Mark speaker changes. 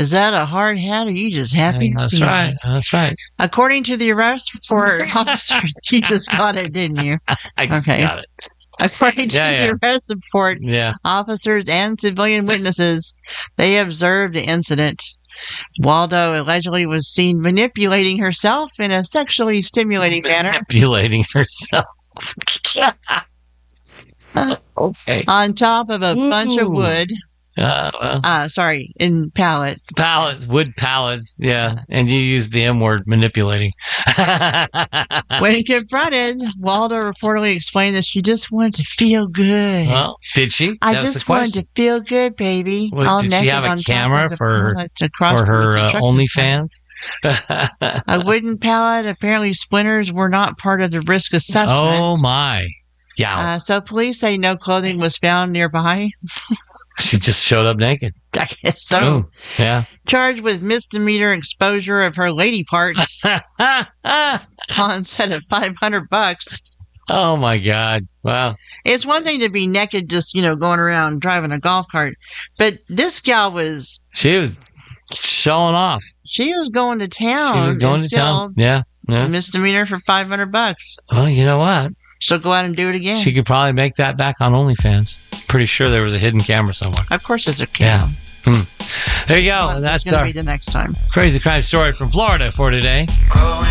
Speaker 1: Is that a hard hat, or you just happy to
Speaker 2: That's
Speaker 1: see
Speaker 2: right.
Speaker 1: me?
Speaker 2: That's right.
Speaker 1: According to the arrest report, officers, you just got it, didn't you?
Speaker 2: I just
Speaker 1: Okay.
Speaker 2: got it.
Speaker 1: According to the arrest report,
Speaker 2: Yeah.
Speaker 1: officers and civilian witnesses, they observed the incident. Waldo allegedly was seen manipulating herself in a sexually stimulating manner.
Speaker 2: Manipulating herself. Okay.
Speaker 1: On top of a bunch of wood. In pallets.
Speaker 2: Wood pallets, yeah. And you used the M word, manipulating.
Speaker 1: When confronted, Waldo reportedly explained that she just wanted to feel good.
Speaker 2: Well, did she?
Speaker 1: I just wanted to feel good, baby.
Speaker 2: Well, did she have a camera for her OnlyFans?
Speaker 1: A wooden pallet. Apparently, splinters were not part of the risk assessment.
Speaker 2: Oh, my. Yeah.
Speaker 1: So police say no clothing was found nearby.
Speaker 2: She just showed up naked.
Speaker 1: I guess so.
Speaker 2: Boom. Yeah.
Speaker 1: Charged with misdemeanor exposure of her lady parts on set of $500.
Speaker 2: Oh my God! Wow.
Speaker 1: It's one thing to be naked, just going around driving a golf cart, but this gal was.
Speaker 2: She was showing off.
Speaker 1: She was going to town.
Speaker 2: She was going to town. Yeah.
Speaker 1: Misdemeanor for $500.
Speaker 2: Well, you know what?
Speaker 1: So go out and do it again.
Speaker 2: She could probably make that back on OnlyFans. Pretty sure there was a hidden camera somewhere.
Speaker 1: Of course, there's a camera.
Speaker 2: Yeah. There you go. That's
Speaker 1: going to be the next time.
Speaker 2: Crazy crime story from Florida for today.